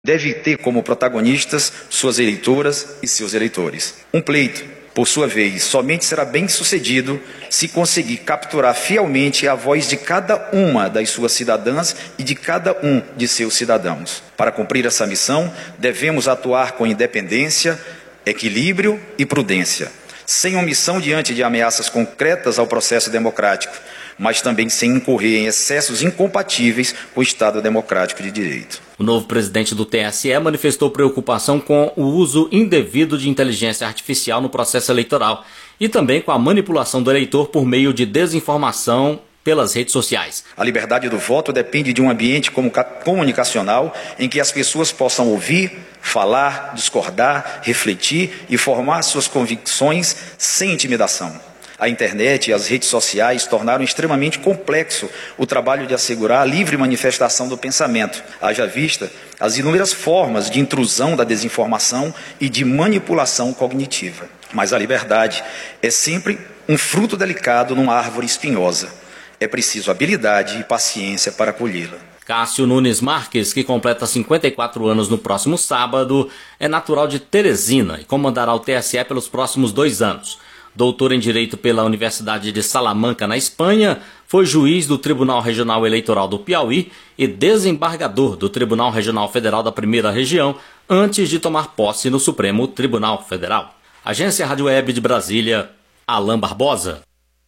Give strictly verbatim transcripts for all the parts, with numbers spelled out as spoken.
deve ter como protagonistas suas eleitoras e seus eleitores. Um pleito, por sua vez, somente será bem sucedido se conseguir capturar fielmente a voz de cada uma das suas cidadãs e de cada um de seus cidadãos. Para cumprir essa missão, devemos atuar com independência, equilíbrio e prudência, sem omissão diante de ameaças concretas ao processo democrático, mas também sem incorrer em excessos incompatíveis com o Estado democrático de direito. O novo presidente do T S E manifestou preocupação com o uso indevido de inteligência artificial no processo eleitoral e também com a manipulação do eleitor por meio de desinformação pelas redes sociais. A liberdade do voto depende de um ambiente comunicacional em que as pessoas possam ouvir, falar, discordar, refletir e formar suas convicções sem intimidação. A internet e as redes sociais tornaram extremamente complexo o trabalho de assegurar a livre manifestação do pensamento, haja vista as inúmeras formas de intrusão da desinformação e de manipulação cognitiva. Mas a liberdade é sempre um fruto delicado numa árvore espinhosa. É preciso habilidade e paciência para colhê-la. Cássio Nunes Marques, que completa cinquenta e quatro anos no próximo sábado, é natural de Teresina e comandará o T S E pelos próximos dois anos. Doutor em Direito pela Universidade de Salamanca, na Espanha, foi juiz do Tribunal Regional Eleitoral do Piauí e desembargador do Tribunal Regional Federal da Primeira Região, antes de tomar posse no Supremo Tribunal Federal. Agência Rádio Web de Brasília, Alain Barbosa.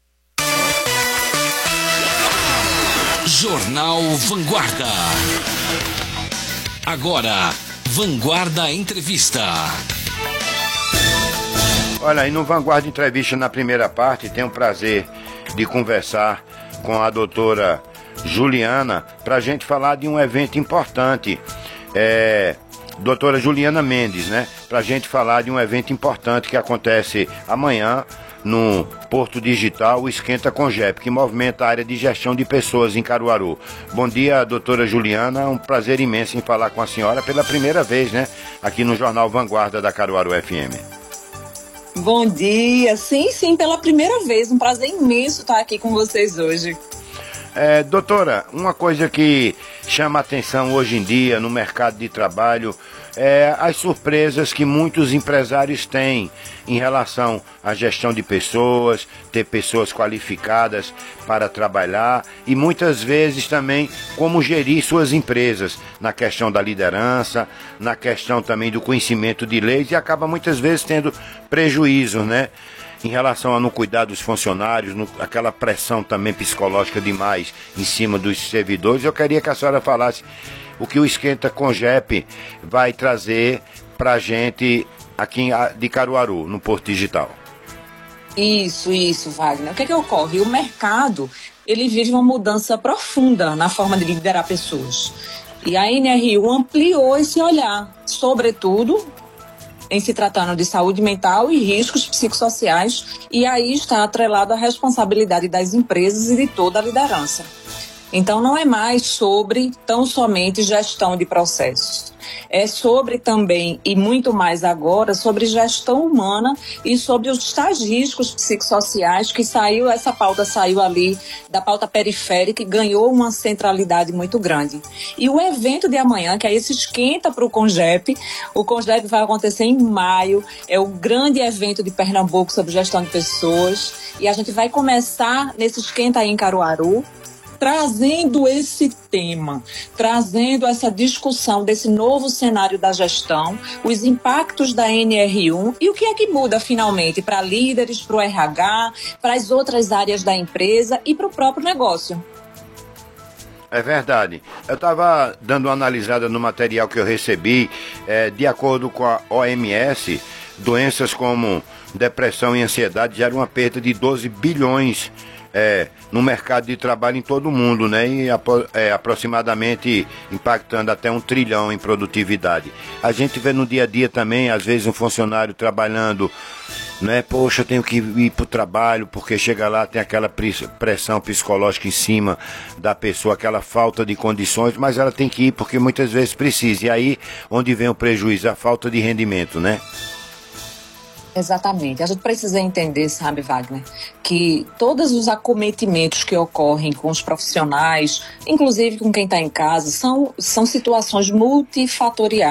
Jornal Vanguarda. Agora, Vanguarda Entrevista. Olha, e no Vanguarda Entrevista, na primeira parte, tenho o prazer de conversar com a doutora Juliana para a gente falar de um evento importante. É, doutora Juliana Mendes, né? Para a gente falar de um evento importante que acontece amanhã no Porto Digital, o Esquenta Congep, que movimenta a área de gestão de pessoas em Caruaru. Bom dia, doutora Juliana, um prazer imenso em falar com a senhora pela primeira vez, né? Aqui no Jornal Vanguarda da Caruaru F M. Bom dia, sim, sim, pela primeira vez, um prazer imenso estar aqui com vocês hoje. É, doutora, uma coisa que chama a atenção hoje em dia no mercado de trabalho é as surpresas que muitos empresários têm em relação à gestão de pessoas, ter pessoas qualificadas para trabalhar e muitas vezes também como gerir suas empresas na questão da liderança, na questão também do conhecimento de leis e acaba muitas vezes tendo prejuízos, né? Em relação a não cuidar dos funcionários, no, aquela pressão também psicológica demais em cima dos servidores. Eu queria que a senhora falasse o que o Esquenta Congep vai trazer para a gente aqui de Caruaru, no Porto Digital. Isso, isso, Wagner. O que é que ocorre? O mercado, ele vive uma mudança profunda na forma de liderar pessoas. E a N R U ampliou esse olhar, sobretudo em se tratando de saúde mental e riscos psicossociais, e aí está atrelado a responsabilidade das empresas e de toda a liderança. Então não é mais sobre tão somente gestão de processos. É sobre também, e muito mais agora, sobre gestão humana e sobre os tais riscos psicossociais que saiu, essa pauta saiu ali da pauta periférica e ganhou uma centralidade muito grande. E o evento de amanhã, que é esse Esquenta para o Congep, o Congep vai acontecer em maio, é o grande evento de Pernambuco sobre gestão de pessoas, e a gente vai começar nesse Esquenta aí em Caruaru, trazendo esse tema, trazendo essa discussão desse novo cenário da gestão, os impactos da N R um e o que é que muda finalmente para líderes, para o R H, para as outras áreas da empresa e para o próprio negócio. É verdade. Eu estava dando uma analisada no material que eu recebi, é, de acordo com a O M S, doenças como depressão e ansiedade geram uma perda de doze bilhões É, no mercado de trabalho em todo o mundo, né? E é, aproximadamente impactando até um trilhão em produtividade. A gente vê no dia a dia também, às vezes, um funcionário trabalhando, né? Poxa, eu tenho que ir para o trabalho, porque chega lá, tem aquela pressão psicológica em cima da pessoa, aquela falta de condições, mas ela tem que ir porque muitas vezes precisa. E aí, onde vem o prejuízo? A falta de rendimento, né? Exatamente. A gente precisa entender, sabe, Wagner, que todos os acometimentos que ocorrem com os profissionais, inclusive com quem está em casa, são, são situações multifatoriais.